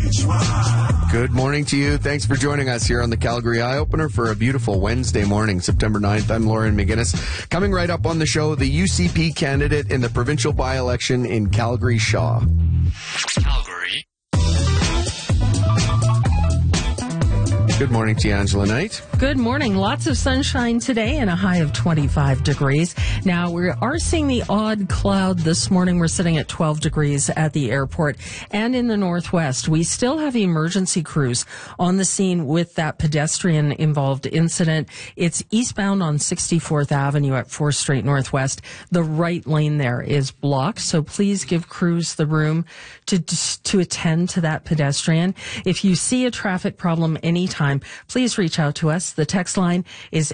Good morning to you. Thanks for joining us here on the Calgary Eye Opener for a beautiful Wednesday morning, September 9th. I'm Lauren McGinnis. Coming right up on the show, the UCP candidate in the provincial by-election in Calgary-Shaw. Calgary. Good morning to you, Angela Knight. Good morning. Lots of sunshine today and a high of 25 degrees. Now, we are seeing the odd cloud this morning. We're sitting at 12 degrees at the airport. And in the northwest, we still have emergency crews on the scene with that pedestrian-involved incident. It's eastbound on 64th Avenue at 4th Street Northwest. The right lane there is blocked, so please give crews the room to attend to that pedestrian. If you see a traffic problem anytime, please reach out to us. The text line is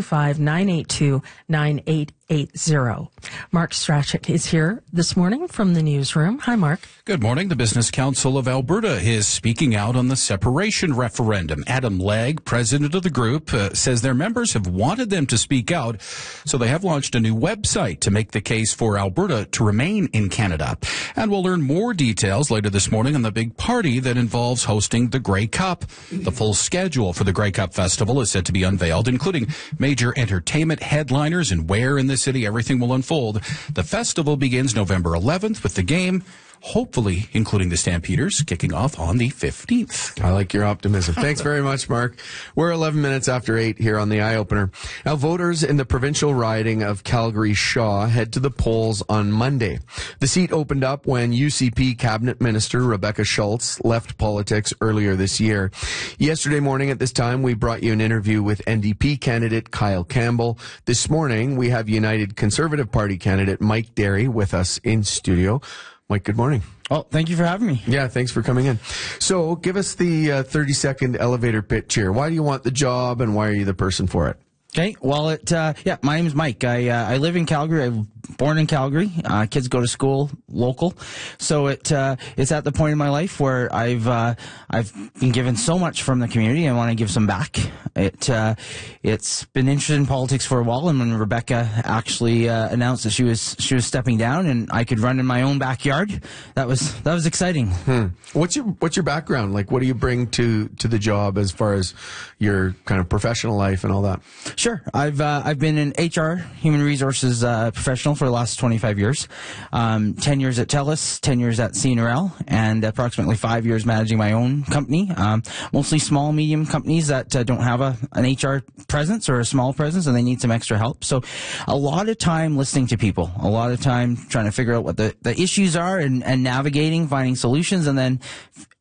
825-982-9880. Mark Strachik is here this morning from the newsroom. Hi, Mark. Good morning. The Business Council of Alberta is speaking out on the separation referendum. Adam Legg, president of the group, says their members have wanted them to speak out, so they have launched a new website to make the case for Alberta to remain in Canada. And we'll learn more details later this morning on the big party that involves hosting the Grey Cup. The full schedule for the Grey Cup Festival is set to be unveiled, including major entertainment headliners and where in the city everything will unfold. The festival begins November 11th with the game, hopefully including the Stampeders, kicking off on the 15th. I like your optimism. Thanks very much, Mark. We're 11 minutes after 8 here on the Eye Opener. Now, voters in the provincial riding of Calgary-Shaw head to the polls on Monday. The seat opened up when UCP Cabinet Minister Rebecca Schultz left politics earlier this year. Yesterday morning at this time, we brought you an interview with NDP candidate Kyle Campbell. This morning, we have United Conservative Party candidate Mike Derry with us in studio. Mike, good morning. Oh, thank you for having me. Yeah, thanks for coming in. So give us the 30-second elevator pitch here. Why do you want the job and why are you the person for it? Okay, well, my name is Mike. I live in Calgary. I'm born in Calgary. Kids go to school local. So it's at the point in my life where I've been given so much from the community. I want to give some back. It's been interested in politics for a while, and when Rebecca actually announced that she was stepping down and I could run in my own backyard, that was exciting. What's your background? Like, what do you bring to the job as far as your kind of professional life and all that? Sure. I've been an HR, human resources professional for the last 25 years. 10 years at TELUS, 10 years at CNRL, and approximately 5 years managing my own company. Mostly small, medium companies that don't have an HR presence or a small presence and they need some extra help. So a lot of time listening to people, a lot of time trying to figure out what the issues are and navigating, finding solutions, and then